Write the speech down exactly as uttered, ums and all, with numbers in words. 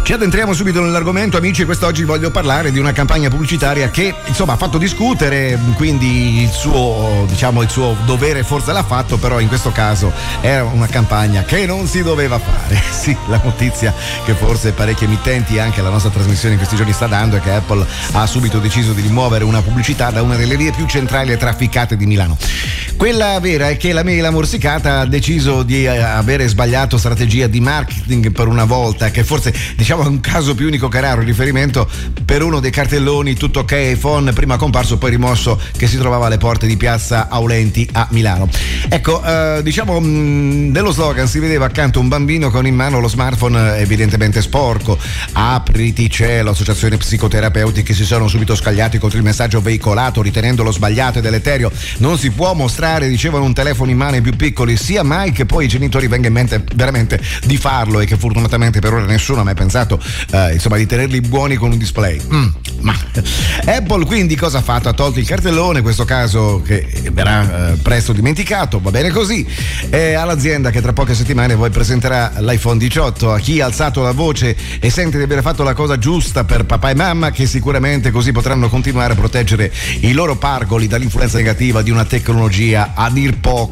Ci addentriamo subito nell'argomento, amici. Quest'oggi voglio parlare di una campagna pubblicitaria che insomma ha fatto discutere, quindi il suo, diciamo, il suo dovere forse l'ha fatto, però in questo caso era una campagna che non si doveva fare. Sì, la notizia che forse parecchie emittenti, anche la nostra trasmissione in questi giorni, sta dando è che Apple ha subito deciso di rimuovere una pubblicità da una delle vie più centrali e trafficate di Milano. Quella vera è che la mela morsicata ha deciso di avere sbagliato strategia di marketing per una volta, che forse, diciamo, è un caso più unico che raro, in riferimento per uno dei cartelloni tutto ok iPhone, prima comparso poi rimosso, che si trovava alle porte di piazza Aulenti a Milano. Ecco, eh, diciamo mh, nello slogan si vedeva accanto un bambino con in mano lo smartphone evidentemente sporco. Apriti cielo, associazioni psicoterapeutiche si sono subito scagliati contro il messaggio veicolato, ritenendolo sbagliato e deleterio. Non si può mostrare, dicevano, un telefono in mano ai più piccoli, sia mai che poi ai genitori venga in mente veramente di farlo, e che fortunatamente per ora nessuno ha mai pensato eh, insomma di tenerli buoni con un display. Mm, ma Apple quindi cosa ha fatto? Ha tolto il cartellone, in questo caso che verrà eh, presto dimenticato, va bene così, e all'azienda che tra poche settimane poi presenterà l'iPhone diciotto. A chi ha alzato la voce e sente di aver fatto la cosa giusta per papà e mamma, che sicuramente così potranno continuare a proteggere i loro pargoli dall'influenza negativa di una tecnologia a dir poco